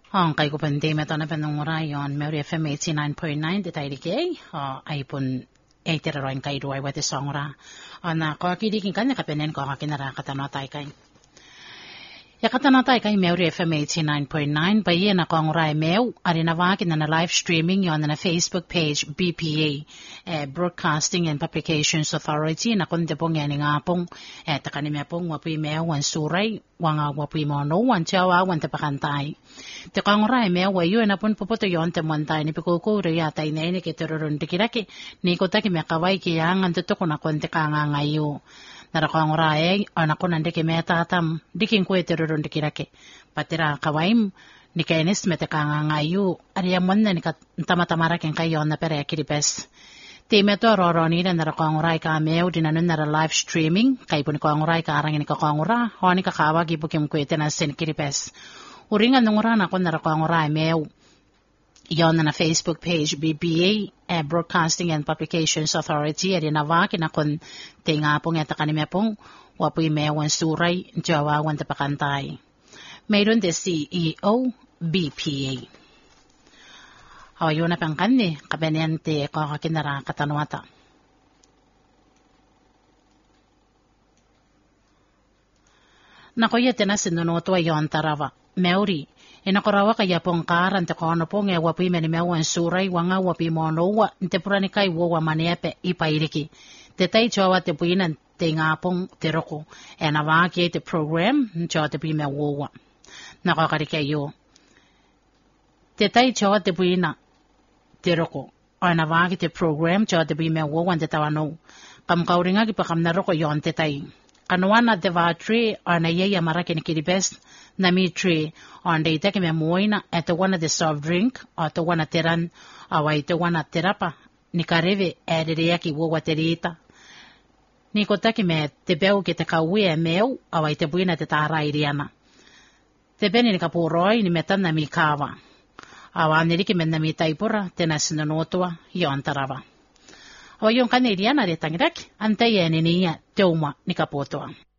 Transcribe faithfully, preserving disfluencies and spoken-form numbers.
Ang kay ko pandi meto na penunguray on Mary F M eighty-nine point nine de tayrike ay pun eitiraroin kay duay wate songra ana ko kidikin kan kapenen ko kakinara katanotay kay Yakatanatay kay Mary F M eighty-nine point nine bayi na kong ray meu arinawaki na na live streaming yon na Facebook page B P A eh, Broadcasting and Publications Authority na kunde pong yan nga pong eh, takanimya pong wapuy meu wan suray wanga wapuy mo no wan tiyawa wan tapakantay te kong ray meu wayo na pun puputo yon te montay ni pikukuri yatay na ini kitururun dikiraki ni kutaki mekaway kiyangan tutuko na kunde ka nga ngayo narakong rae anak ko nande ke meta tam diking ko eterurun dikirake patira kawaim ni kainis meta kanga ngayu ariya monna ni tama-tamara ken kayo na pere kiripes ti meto roroni na narakong rae ka meu dinanun na live streaming kay pun ko ang rae ka arang ni ka kong ra honi ka kawagi bukim ko etena sen kiripes uringan nung ra na ko narakong rae meu yon na Facebook page B P A eh, Broadcasting and Publications Authority edi nawaki na kon tinga pong eta kanime pong wapoy mewan suray jawawan tapakantay. Mayroon de C E O B P A. Hawayo na pang kanni kabenente ko kakinara katanwata. Nakoyete na sinunoto yon tarawa. Mary Inakarawa kaya pong karan te kono pong e wapi menimewan suray wanga wapi monowa nte purani kai wowa manepe ipairiki. Te tai chawa te puinan te ngapong te roko e nawaki te program chawa te pime wowa. Nakakari kayo. Te tai chawa te puina te roko o nawaki te program chawa te pime wowa te tawano. Kam kauringa ki pa kam na roko yon te tai. Kanuana te vatri o na yeya marake ni kiribes na mitri on de itake me moina eto wana de soft drink o to wana teran awa ito wana terapa ni kareve edere yaki wo waterita ni kotaki me te beu ke te kawe e meu awa ite buina te tara iriana te beni ni kapuroi ni metan na mikawa awa niriki men na mitaipura te na sinanotua yon tarava awa yon kaniriana re tangiraki ante ye ni niya te uma ni kapotoa